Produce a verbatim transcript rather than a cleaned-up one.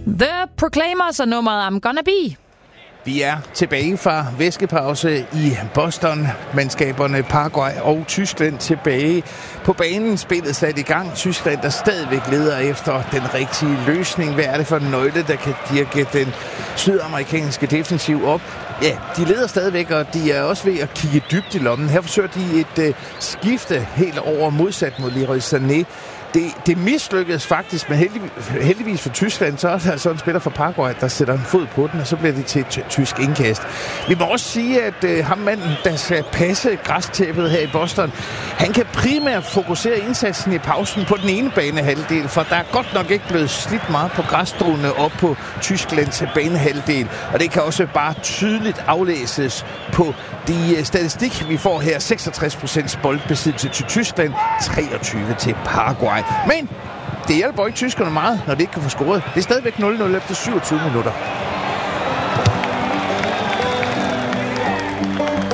The Proclaimers og nummeret I'm Gonna Be. Vi er tilbage fra væskepause i Boston. Mandskaberne Paraguay og Tyskland tilbage på banen. Spillet sat i gang. Tyskland, der stadigvæk leder efter den rigtige løsning. Hvad er det for en nøgle, der kan dirke den sydamerikanske defensiv op? Ja, de leder stadigvæk, og de er også ved at kigge dybt i lommen. Her forsøger de et uh, skifte helt over modsat mod Leroy Sané. Det, det mislykkedes faktisk, men heldigvis, heldigvis for Tyskland, så er der altså en spiller fra Paraguay, der sætter en fod på den, og så bliver det til et tysk indkast. Vi må også sige, at øh, ham manden, der skal passe græstæppet her i Boston, han kan primært fokusere indsatsen i pausen på den ene banehalvdel, for der er godt nok ikke blevet slidt meget på græsstråene op på Tysklands banehalvdel, og det kan også bare tydeligt aflæses på de statistik, vi får her. seksogtres procent boldbesiddelse til Tyskland, treogtyve til Paraguay. Men det hjælper ikke tyskerne meget, når det ikke kan få scoret. Det er stadigvæk nul nul efter syvogtyve minutter.